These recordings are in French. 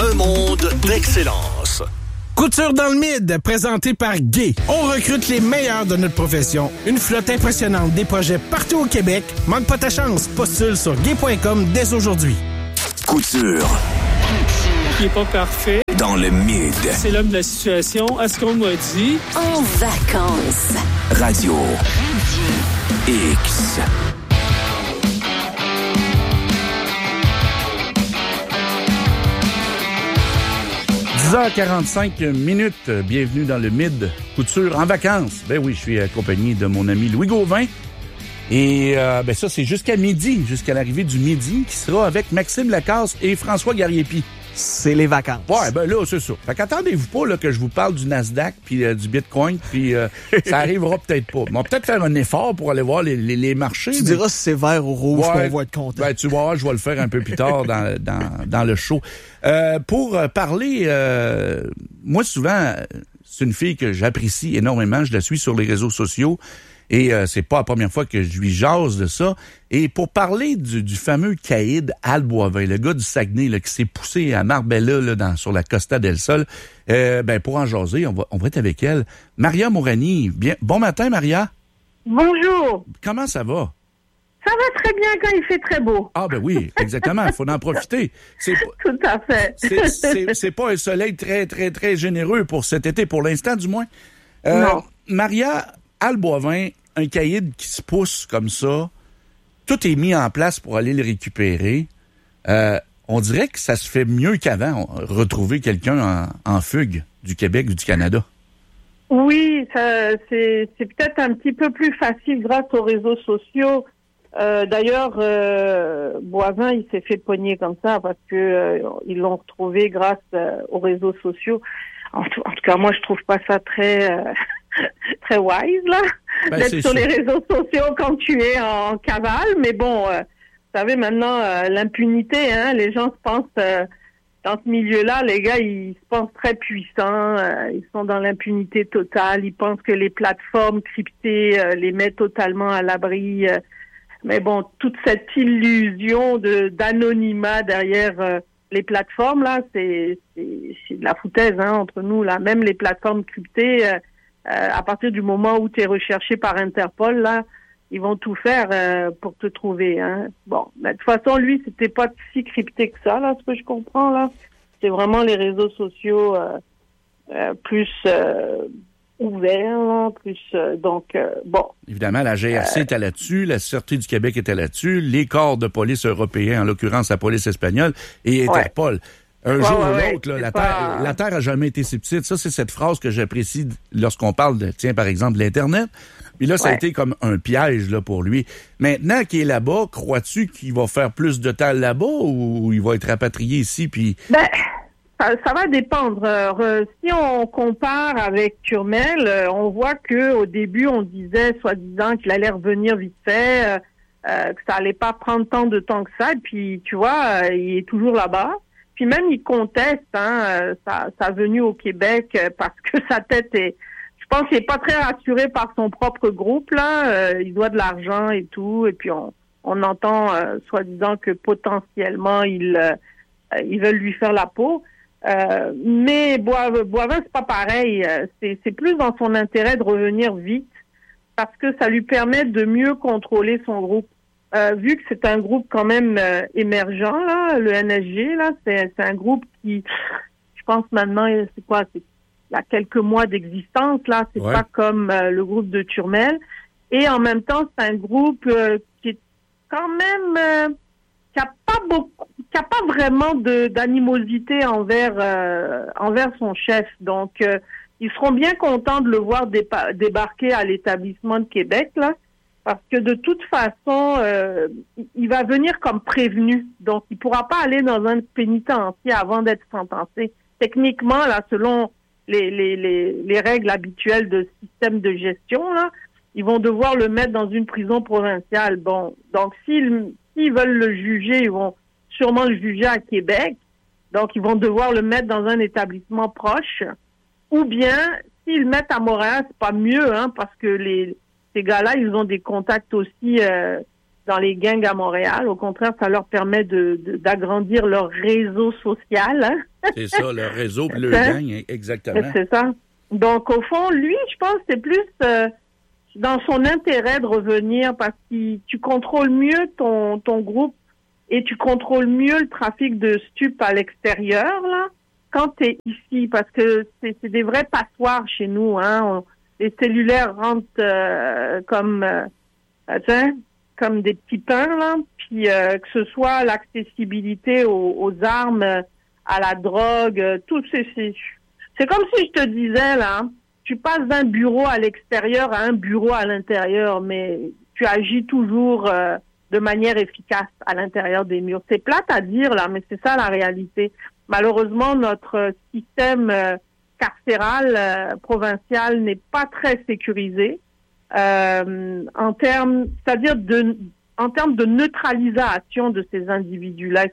Un monde d'excellence. Couture dans le Mid, présenté par Gay. On recrute les meilleurs de notre profession. Une flotte impressionnante, des projets partout au Québec. Manque pas ta chance. Postule sur gay.com dès aujourd'hui. Couture. Il est pas parfait. Dans le Mid. C'est l'homme de la situation. À ce qu'on m'a dit. En vacances. Radio. X. 10h45. Bienvenue dans le Mid Couture en vacances. Ben oui, je suis accompagné de mon ami Louis Gauvin. Et ça, c'est jusqu'à midi, jusqu'à l'arrivée du midi, qui sera avec Maxime Lacasse et François Gariepi. C'est les vacances. Ouais, ben là, c'est ça. Fait qu'attendez-vous pas là, que je vous parle du Nasdaq puis du Bitcoin, puis ça arrivera peut-être pas. On va peut-être faire un effort pour aller voir les marchés. Tu diras si c'est vert ou rouge qu'on va être content. Ben, tu vois, je vais le faire un peu plus tard dans le show. Pour parler, moi, souvent, c'est une fille que j'apprécie énormément. Je la suis sur les réseaux sociaux. Et c'est pas la première fois que je lui jase de ça. Et pour parler du fameux caïd Al Boivin, le gars du Saguenay là, qui s'est poussé à Marbella là, sur la Costa del Sol, pour en jaser, on va être avec elle. Maria Mourani. Bien, bon matin, Maria. Bonjour. Comment ça va? Ça va très bien quand il fait très beau. Ah ben oui, exactement. Il faut en profiter. Tout à fait. C'est pas un soleil très, très, très généreux pour cet été, pour l'instant du moins. Non. Maria, Al Boivin, un caïd qui se pousse comme ça, tout est mis en place pour aller le récupérer. On dirait que ça se fait mieux qu'avant, retrouver quelqu'un en fugue du Québec ou du Canada. Oui, c'est peut-être un petit peu plus facile grâce aux réseaux sociaux. D'ailleurs, Boivin, il s'est fait pogner comme ça parce que ils l'ont retrouvé grâce aux réseaux sociaux. En tout cas, moi, je trouve pas ça très très wise là d'être sur les réseaux sociaux quand tu es en cavale. Mais bon, vous savez maintenant l'impunité. Hein, les gens se pensent dans ce milieu-là, les gars, ils se pensent très puissants. Ils sont dans l'impunité totale. Ils pensent que les plateformes cryptées les mettent totalement à l'abri. Mais bon, toute cette illusion d'anonymat derrière les plateformes, là, c'est de la foutaise, hein, entre nous, là. Même les plateformes cryptées, à partir du moment où tu es recherché par Interpol, là, ils vont tout faire pour te trouver, hein. Bon, mais de toute façon, lui, c'était pas si crypté que ça, là, ce que je comprends, là. C'est vraiment les réseaux sociaux plus ouvert, là, plus bon. Évidemment, la GRC était là-dessus, la Sûreté du Québec était là-dessus, les corps de police européens, en l'occurrence la police espagnole, et Interpol. Un jour ou l'autre, là, la Terre a jamais été si petite. Ça, c'est cette phrase que j'apprécie lorsqu'on parle de, tiens, par exemple, de l'Internet. Puis là, ça a été comme un piège là pour lui. Maintenant qu'il est là-bas, crois-tu qu'il va faire plus de temps là-bas ou il va être rapatrié ici? Puis ça va dépendre. Si on compare avec Turmel, on voit que au début, on disait, soi-disant, qu'il allait revenir vite fait, que ça allait pas prendre tant de temps que ça. Et puis, tu vois, il est toujours là-bas. Puis même, il conteste sa venue au Québec parce que sa tête est... Je pense qu'il est pas très rassuré par son propre groupe, là. Il doit de l'argent et tout. Et puis, on entend, soi-disant, que potentiellement, ils veulent lui faire la peau. Mais Boivin, c'est pas pareil. C'est plus dans son intérêt de revenir vite parce que ça lui permet de mieux contrôler son groupe. Vu que c'est un groupe quand même émergent, là, le NSG, là, c'est un groupe qui, je pense maintenant, c'est quoi, il y a quelques mois d'existence, là, c'est pas comme le groupe de Turmel. Et en même temps, c'est un groupe qui est quand même qui a pas vraiment d'animosité envers son chef. Donc, ils seront bien contents de le voir débarquer à l'établissement de Québec, là, parce que de toute façon, il va venir comme prévenu. Donc, il pourra pas aller dans un pénitencier avant d'être sentencé. Techniquement, là, selon les règles habituelles de système de gestion, là, ils vont devoir le mettre dans une prison provinciale. Bon, donc s'ils veulent le juger, ils vont sûrement le juger à Québec. Donc, ils vont devoir le mettre dans un établissement proche. Ou bien, s'ils le mettent à Montréal, c'est pas mieux, hein, parce que ces gars-là, ils ont des contacts aussi dans les gangs à Montréal. Au contraire, ça leur permet d'agrandir leur réseau social. Hein? C'est ça, leur réseau puis leur gang, exactement. C'est ça. Donc, au fond, lui, je pense que c'est plus dans son intérêt de revenir parce que tu contrôles mieux ton groupe et tu contrôles mieux le trafic de stupes à l'extérieur, là, quand tu es ici. Parce que c'est des vrais passoires chez nous, hein. Les cellulaires rentrent comme des petits pains, là. Puis que ce soit l'accessibilité aux armes, à la drogue, tout c'est comme si je te disais, là, tu passes d'un bureau à l'extérieur à un bureau à l'intérieur, mais tu agis toujours de manière efficace à l'intérieur des murs. C'est plate à dire, là, mais c'est ça la réalité. Malheureusement, notre système carcéral provincial n'est pas très sécurisé en termes de neutralisation de ces individus-là.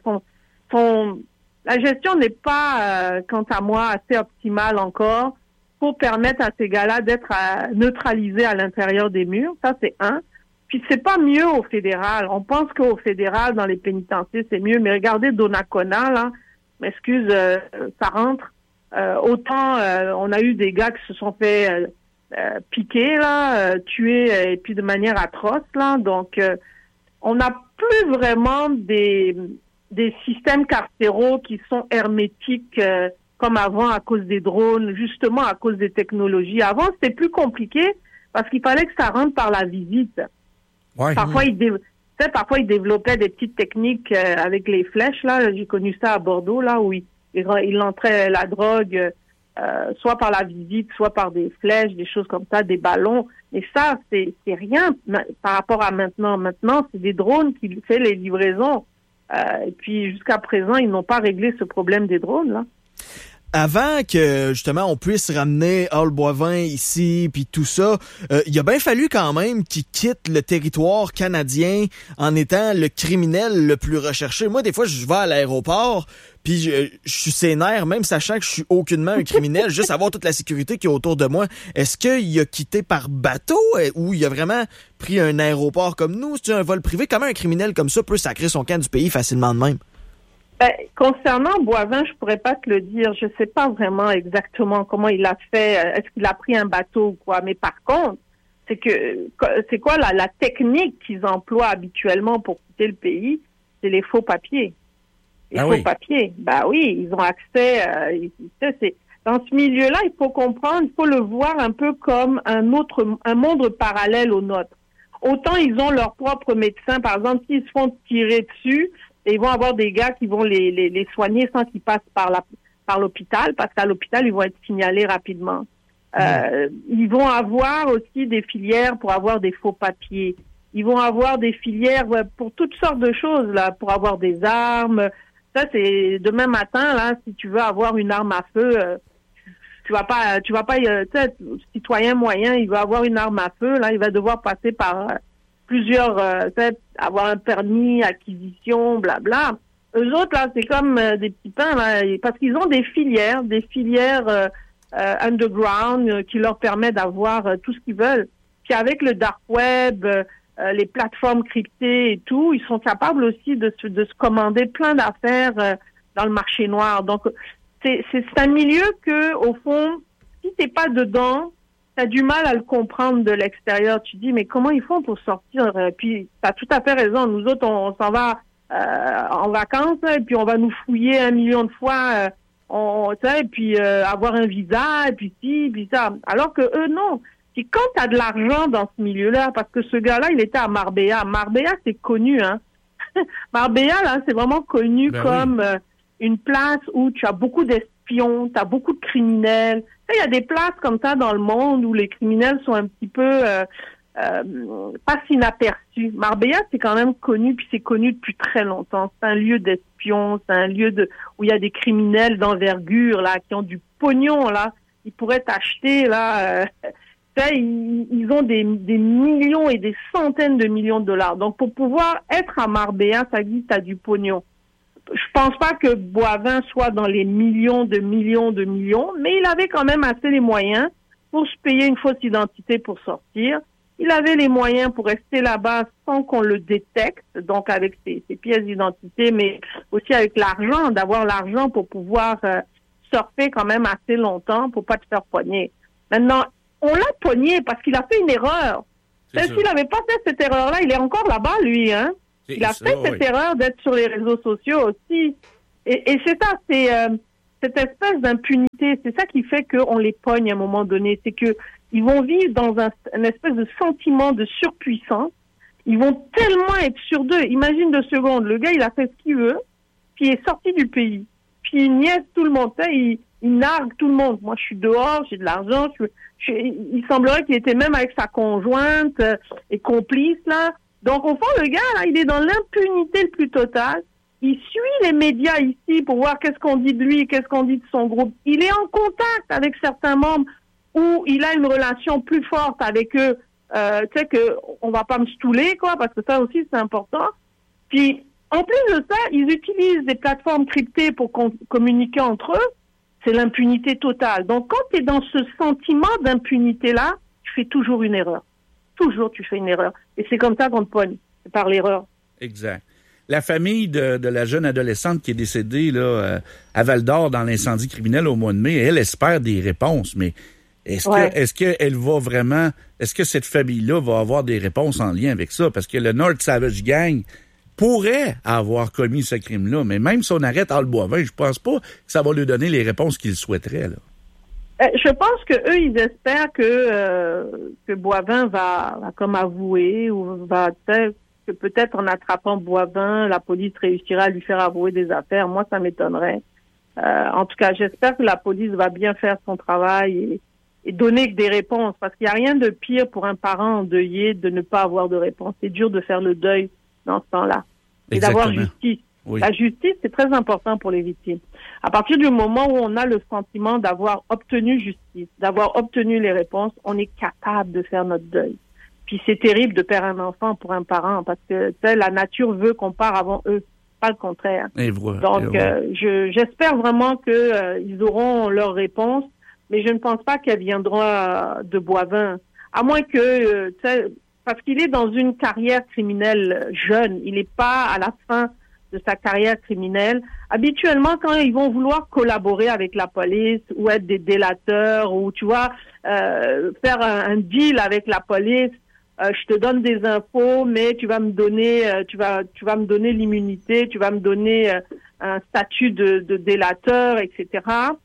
La gestion n'est pas, quant à moi, assez optimale encore pour permettre à ces gars-là d'être neutralisés à l'intérieur des murs. Ça, c'est un. Puis c'est pas mieux au fédéral. On pense qu'au fédéral, dans les pénitenciers, c'est mieux. Mais regardez Donnacona, là, m'excuse, ça rentre. Autant on a eu des gars qui se sont fait piquer, là, tuer, et puis de manière atroce, là. Donc, on n'a plus vraiment des systèmes carcéraux qui sont hermétiques comme avant à cause des drones, justement à cause des technologies. Avant, c'était plus compliqué parce qu'il fallait que ça rentre par la visite. Ouais. Parfois, ils développaient des petites techniques avec les flèches. Là, j'ai connu ça à Bordeaux, là, où ils entraient la drogue soit par la visite, soit par des flèches, des choses comme ça, des ballons. Mais ça, c'est rien par rapport à maintenant. Maintenant, c'est des drones qui font les livraisons. Et puis, jusqu'à présent, ils n'ont pas réglé ce problème des drones, là. Avant que, justement, on puisse ramener Hall Boivin ici, puis tout ça, il a bien fallu quand même qu'il quitte le territoire canadien en étant le criminel le plus recherché. Moi, des fois, je vais à l'aéroport, puis je suis sénère, même sachant que je suis aucunement un criminel, juste avoir toute la sécurité qui est autour de moi. Est-ce qu'il a quitté par bateau ou il a vraiment pris un aéroport comme nous? C'est un vol privé? Comment un criminel comme ça peut sacrer son camp du pays facilement de même? Concernant Boivin, je pourrais pas te le dire. Je sais pas vraiment exactement comment il a fait. Est-ce qu'il a pris un bateau ou quoi? Mais par contre, c'est quoi la technique qu'ils emploient habituellement pour quitter le pays? C'est les faux papiers. Papiers. Bah oui, ils ont accès. C'est dans ce milieu-là, il faut comprendre, il faut le voir un peu comme un monde parallèle au nôtre. Autant ils ont leurs propres médecins, par exemple, s'ils se font tirer dessus. Et ils vont avoir des gars qui vont les soigner sans qu'ils passent par l'hôpital, parce qu'à l'hôpital, ils vont être signalés rapidement. Ils vont avoir aussi des filières pour avoir des faux papiers. Ils vont avoir des filières pour toutes sortes de choses, là, pour avoir des armes. Ça, c'est demain matin, là, si tu veux avoir une arme à feu, tu vas pas, tu sais, citoyen moyen, il va avoir une arme à feu, là, il va devoir passer par plusieurs, avoir un permis, acquisition, blabla. Eux autres, là, c'est comme des petits pains, là, parce qu'ils ont des filières underground qui leur permettent d'avoir tout ce qu'ils veulent. Puis avec le dark web, les plateformes cryptées et tout, ils sont capables aussi de se commander plein d'affaires dans le marché noir. Donc, c'est un milieu que, au fond, si t'es pas dedans, t'as du mal à le comprendre de l'extérieur. Tu dis, mais comment ils font pour sortir? Puis, t'as tout à fait raison. Nous autres, on s'en va en vacances, et puis on va nous fouiller 1 million de fois, et puis avoir un visa, et puis ci, puis ça. Alors que eux, non. Puis quand t'as de l'argent dans ce milieu-là, parce que ce gars-là, il était à Marbella. Marbella, c'est connu, hein. Marbella, là, c'est vraiment connu comme une place où tu as beaucoup d'espions, tu as beaucoup de criminels. Il y a des places comme ça dans le monde où les criminels sont un petit peu pas inaperçus. Marbella, c'est quand même connu, puis c'est connu depuis très longtemps. C'est un lieu d'espions, c'est un lieu où il y a des criminels d'envergure, là, qui ont du pognon, là. Ils pourraient t'acheter, là. Ils ont des millions et des centaines de millions de dollars. Donc, pour pouvoir être à Marbella, ça dit que tu as du pognon. Je pense pas que Boivin soit dans les millions, mais il avait quand même assez les moyens pour se payer une fausse identité pour sortir. Il avait les moyens pour rester là-bas sans qu'on le détecte, donc avec ses pièces d'identité, mais aussi avec l'argent, d'avoir l'argent pour pouvoir surfer quand même assez longtemps pour pas te faire pogner. Maintenant, on l'a pogné parce qu'il a fait une erreur. S'il n'avait pas fait cette erreur-là, il est encore là-bas, lui, hein. Il a fait cette erreur d'être sur les réseaux sociaux aussi. Et c'est ça, c'est cette espèce d'impunité, c'est ça qui fait qu'on les pogne à un moment donné. C'est que ils vont vivre dans un espèce de sentiment de surpuissance. Ils vont tellement être sur d'eux. Imagine 2 secondes, le gars, il a fait ce qu'il veut, puis il est sorti du pays. Puis il niaise tout le monde, il nargue tout le monde. Moi, je suis dehors, j'ai de l'argent. Il semblerait qu'il était même avec sa conjointe et complice, là. Donc, au fond, le gars, là, il est dans l'impunité le plus totale. Il suit les médias ici pour voir qu'est-ce qu'on dit de lui, qu'est-ce qu'on dit de son groupe. Il est en contact avec certains membres où il a une relation plus forte avec eux. Tu sais que on va pas me stouler, quoi, parce que ça aussi, c'est important. Puis, en plus de ça, ils utilisent des plateformes cryptées pour communiquer entre eux. C'est l'impunité totale. Donc, quand tu es dans ce sentiment d'impunité-là, tu fais toujours une erreur. Toujours, tu fais une erreur. Et c'est comme ça qu'on te pogne. C'est par l'erreur. Exact. La famille de la jeune adolescente qui est décédée là, à Val-d'Or dans l'incendie criminel au mois de mai, elle espère des réponses. Mais est-ce qu'elle va vraiment... Est-ce que cette famille-là va avoir des réponses en lien avec ça? Parce que le North Savage Gang pourrait avoir commis ce crime-là. Mais même si on arrête Al Boivin, je pense pas que ça va lui donner les réponses qu'il souhaiterait, là. Je pense que eux, ils espèrent que Boivin va comme avouer ou va que peut-être en attrapant Boivin, la police réussira à lui faire avouer des affaires. Moi, ça m'étonnerait. En tout cas, j'espère que la police va bien faire son travail et donner des réponses, parce qu'il n'y a rien de pire pour un parent endeuillé de ne pas avoir de réponse. C'est dur de faire le deuil dans ce temps-là et d'avoir justice. Oui. La justice, c'est très important pour les victimes. À partir du moment où on a le sentiment d'avoir obtenu justice, d'avoir obtenu les réponses, on est capable de faire notre deuil. Puis c'est terrible de perdre un enfant pour un parent, parce que la nature veut qu'on part avant eux, pas le contraire. Donc, j'espère vraiment que ils auront leurs réponses, mais je ne pense pas qu'elle viendra de Boivin, à moins que, parce qu'il est dans une carrière criminelle jeune, il n'est pas à la fin de sa carrière criminelle. Habituellement, quand ils vont vouloir collaborer avec la police ou être des délateurs ou, tu vois, faire un deal avec la police, je te donne des infos, mais tu vas me donner, tu vas me donner l'immunité, tu vas me donner un statut de délateur, etc.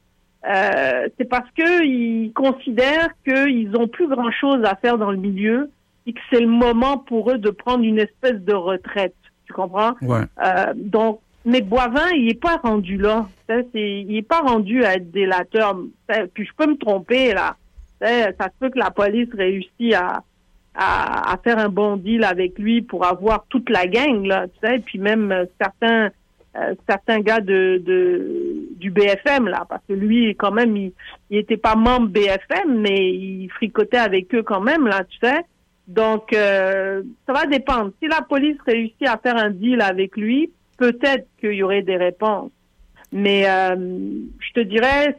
C'est parce que ils considèrent qu'ils ont plus grand chose à faire dans le milieu et que c'est le moment pour eux de prendre une espèce de retraite. Tu comprends? Ouais. Donc, mais Boivin, il est pas rendu là. Il est pas rendu à être délateur. Puis je peux me tromper, là. Ça se peut que la police réussisse à faire un bon deal avec lui pour avoir toute la gang, là, tu sais, puis même certains gars du BFM, là, parce que lui, quand même, il était pas membre BFM, mais il fricotait avec eux quand même, là, tu sais. Donc, ça va dépendre. Si la police réussit à faire un deal avec lui, peut-être qu'il y aurait des réponses. Mais je te dirais,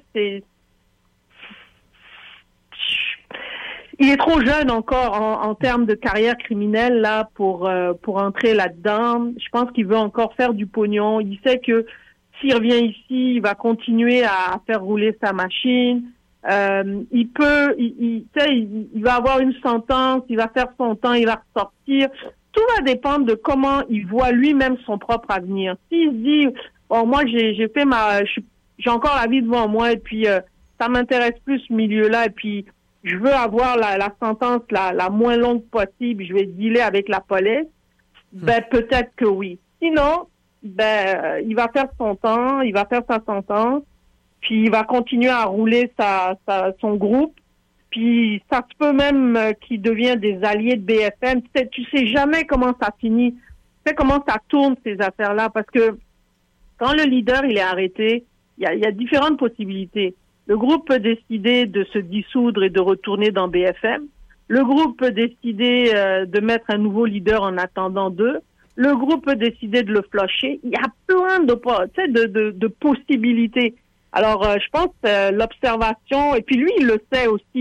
il est trop jeune encore en termes de carrière criminelle là pour entrer là-dedans. Je pense qu'il veut encore faire du pognon. Il sait que s'il revient ici, il va continuer à faire rouler sa machine. Il va avoir une sentence, il va faire son temps, il va ressortir. Tout va dépendre de comment il voit lui-même son propre avenir. S'il se dit, bon, moi j'ai encore la vie devant moi et puis ça m'intéresse plus ce milieu-là et puis je veux avoir la sentence la moins longue possible, je vais dealer avec la police, ben peut-être que oui. Sinon, il va faire son temps, il va faire sa sentence, puis il va continuer à rouler son groupe, puis ça se peut même qu'il devienne des alliés de BFM. Tu sais jamais comment ça finit, tu sais comment ça tourne ces affaires-là, parce que quand le leader il est arrêté, il y a différentes possibilités. Le groupe peut décider de se dissoudre et de retourner dans BFM. Le groupe peut décider de mettre un nouveau leader en attendant d'eux. Le groupe peut décider de le flusher. Il y a plein de possibilités. Alors, je pense l'observation, et puis lui, il le sait aussi.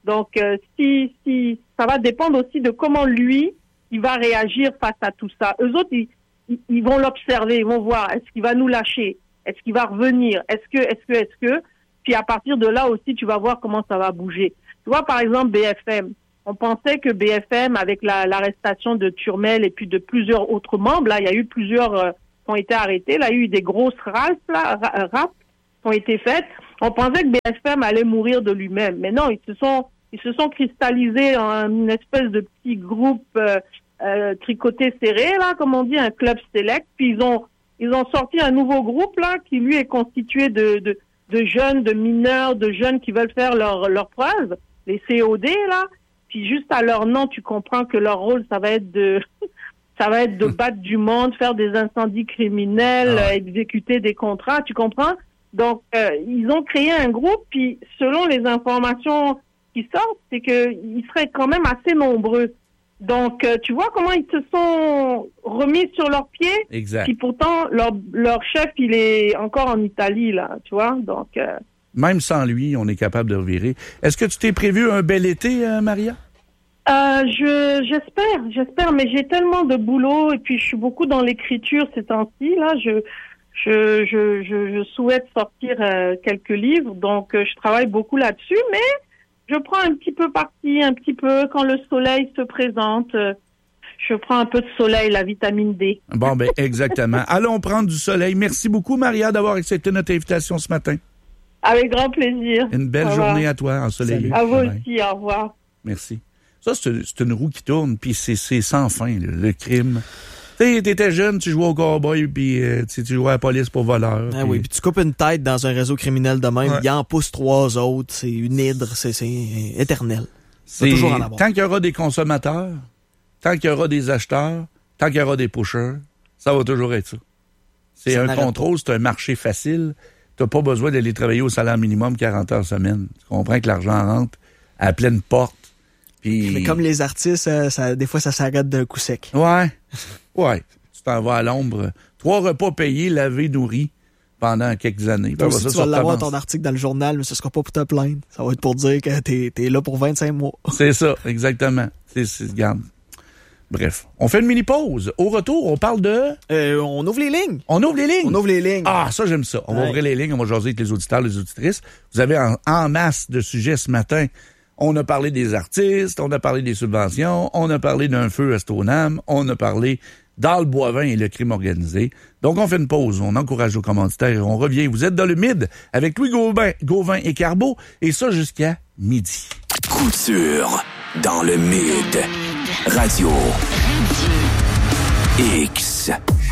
Donc, si ça va dépendre aussi de comment lui, il va réagir face à tout ça. Eux autres, ils vont l'observer, ils vont voir, est-ce qu'il va nous lâcher? Est-ce qu'il va revenir? Est-ce que? Puis à partir de là aussi, tu vas voir comment ça va bouger. Tu vois, par exemple, BFM. On pensait que BFM, avec l'arrestation de Turmel et puis de plusieurs autres membres, là, il y a eu plusieurs qui ont été arrêtés. Là, il y a eu des grosses rapes qui ont été faites. On pensait que BFM allait mourir de lui-même. Mais non, ils se sont cristallisés en une espèce de petit groupe tricoté serré, là, comme on dit, un club select. Puis ils ont sorti un nouveau groupe, là, qui lui est constitué de jeunes, de mineurs, de jeunes qui veulent faire leur preuve, les COD, là. Puis juste à leur nom, tu comprends que leur rôle, ça va être de battre du monde, faire des incendies criminels, exécuter des contrats, tu comprends? Donc, ils ont créé un groupe, puis selon les informations qui sortent, c'est qu'ils seraient quand même assez nombreux. Donc, tu vois comment ils se sont remis sur leurs pieds? Exact. Puis pourtant, leur chef, il est encore en Italie, là, tu vois? Donc... Même sans lui, on est capable de revirer. Est-ce que tu t'es prévu un bel été, Maria? J'espère, mais j'ai tellement de boulot et puis je suis beaucoup dans l'écriture ces temps-ci, là. Je souhaite sortir quelques livres, donc je travaille beaucoup là-dessus, mais je prends un petit peu parti, un petit peu quand le soleil se présente. Je prends un peu de soleil, la vitamine D. Bon, ben exactement. Allons prendre du soleil. Merci beaucoup, Maria, d'avoir accepté notre invitation ce matin. Avec grand plaisir. Une belle journée à toi, ensoleillée. À vous aussi, au revoir. Merci. Ça, c'est une roue qui tourne, puis c'est sans fin, le crime. Tu sais, t'étais jeune, tu jouais au cowboy, puis tu jouais à la police pour voleur. Ah oui, puis tu coupes une tête dans un réseau criminel de même, il en pousse 3 autres, c'est une hydre, c'est éternel. C'est toujours en avoir. Tant qu'il y aura des consommateurs, tant qu'il y aura des acheteurs, tant qu'il y aura des pushers, ça va toujours être ça. C'est un contrôle, c'est un marché facile. T'as pas besoin d'aller travailler au salaire minimum 40 heures semaine. Tu comprends que l'argent rentre à pleine porte. Puis... Mais comme les artistes, des fois, ça s'arrête d'un coup sec. Ouais. Tu t'en vas à l'ombre. 3 repas payés, lavés, nourris pendant quelques années. Donc, si tu vas l'avoir ton article dans le journal, mais ce sera pas pour te plaindre. Ça va être pour dire que t'es là pour 25 mois. C'est ça, exactement. Regarde. Bref, on fait une mini-pause. Au retour, on parle de... On ouvre les lignes. On ouvre les lignes? Ah, ça, j'aime ça. On va ouvrir les lignes, on va jaser avec les auditeurs, les auditrices. Vous avez en masse de sujets ce matin. On a parlé des artistes, on a parlé des subventions, on a parlé d'un feu à Stoneham, on a parlé d'Al Boivin et le crime organisé. Donc, on fait une pause, on encourage nos commanditaires et on revient. Vous êtes dans le Mid avec Louis Gauvin et Carbo, et ça jusqu'à midi. Couture dans le Mid. Radio. X.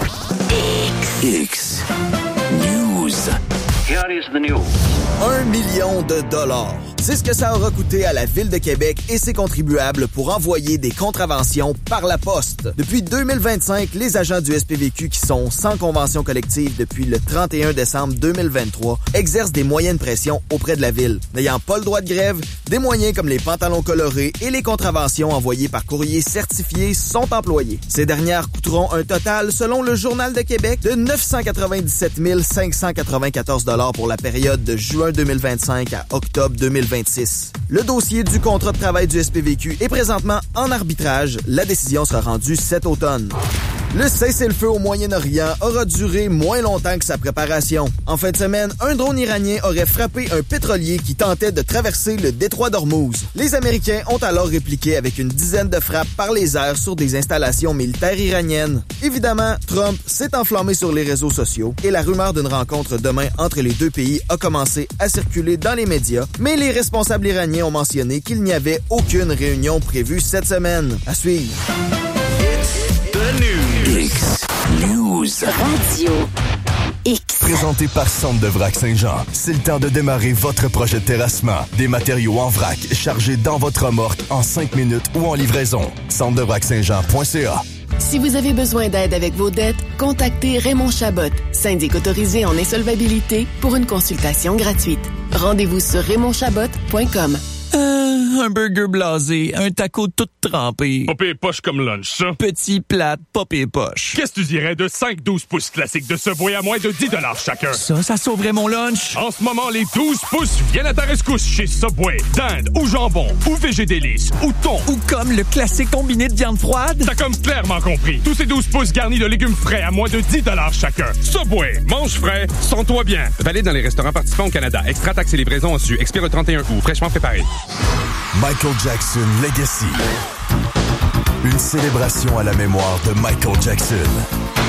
News. Here is the news. $1 million. C'est ce que ça aura coûté à la Ville de Québec et ses contribuables pour envoyer des contraventions par la poste. Depuis 2025, les agents du SPVQ qui sont sans convention collective depuis le 31 décembre 2023 exercent des moyens de pression auprès de la Ville. N'ayant pas le droit de grève, des moyens comme les pantalons colorés et les contraventions envoyées par courrier certifié sont employés. Ces dernières coûteront un total, selon le Journal de Québec, de 997 594 $ pour la période de juin 2025 à octobre 2026. Le dossier du contrat de travail du SPVQ est présentement en arbitrage. La décision sera rendue cet automne. Le cessez-le-feu au Moyen-Orient aura duré moins longtemps que sa préparation. En fin de semaine, un drone iranien aurait frappé un pétrolier qui tentait de traverser le détroit d'Ormuz. Les Américains ont alors répliqué avec une dizaine de frappes par les airs sur des installations militaires iraniennes. Évidemment, Trump s'est enflammé sur les réseaux sociaux et la rumeur d'une rencontre demain entre les deux pays a commencé à circuler dans les médias, mais les responsables iraniens ont mentionné qu'il n'y avait aucune réunion prévue cette semaine. À suivre. X News. Radio X. Présenté par Centre de Vrac Saint-Jean. C'est le temps de démarrer votre projet de terrassement. Des matériaux en vrac chargés dans votre remorque en 5 minutes ou en livraison. centredevrac-saint-jean.ca. Si vous avez besoin d'aide avec vos dettes, contactez Raymond Chabot, syndic autorisé en insolvabilité, pour une consultation gratuite. Rendez-vous sur RaymondChabot.com. un burger blasé, un taco tout trempé. Pas pire poche comme lunch, ça. Petit plate, pas pire poche. Qu'est-ce que tu dirais de 5 12 pouces classiques de Subway à moins de 10 $ chacun? Ça sauverait mon lunch. En ce moment, les 12 pouces viennent à ta rescousse chez Subway. Dinde ou jambon ou végé délice ou thon. Ou comme le classique combiné de viande froide. T'as comme clairement compris. Tous ces 12 pouces garnis de légumes frais à moins de 10 $ chacun. Subway, mange frais, sens-toi bien. Valide dans les restaurants participants au Canada. Extra taxes et livraison en su. Expire le 31 août. Fraîchement préparé. Michael Jackson Legacy. Une célébration à la mémoire de Michael Jackson.